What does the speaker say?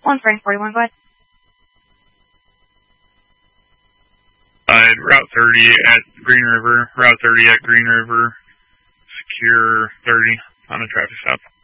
1 Frank 41, go ahead. Route 30 at Green River, Route 30 at Green River, secure 30 on a traffic stop.